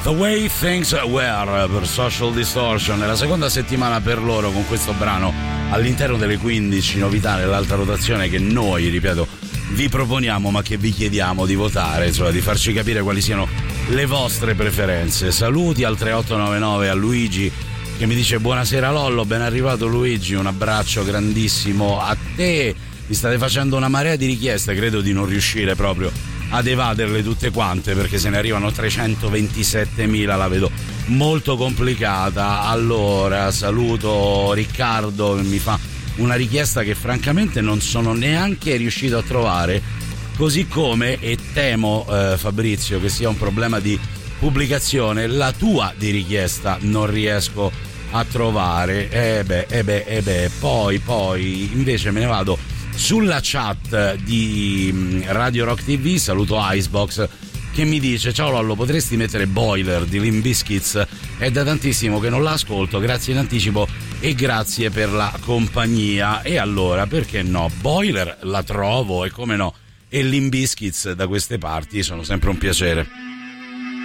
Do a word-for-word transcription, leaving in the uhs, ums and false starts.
The Way Things Were per Social Distortion. È la seconda settimana per loro con questo brano all'interno delle quindici novità nell'alta rotazione che noi, ripeto, vi proponiamo ma che vi chiediamo di votare, insomma di farci capire quali siano le vostre preferenze. Saluti al tre otto nove nove a Luigi che mi dice buonasera Lollo, ben arrivato Luigi, un abbraccio grandissimo a te. Vi state facendo una marea di richieste, credo di non riuscire proprio ad evaderle tutte quante perché se ne arrivano trecentoventisettemila, la vedo molto complicata. Allora saluto Riccardo che mi fa una richiesta che francamente non sono neanche riuscito a trovare, così come, e temo eh, Fabrizio che sia un problema di pubblicazione, la tua di richiesta non riesco a trovare. E eh beh, e eh beh, e eh beh, poi poi invece me ne vado sulla chat di Radio Rock T V, saluto Icebox che mi dice ciao Lollo, potresti mettere Boiler di Limp Bizkit? È da tantissimo che non l'ascolto, grazie in anticipo e grazie per la compagnia. E allora perché no, Boiler la trovo e come no, e Limp Bizkit da queste parti sono sempre un piacere.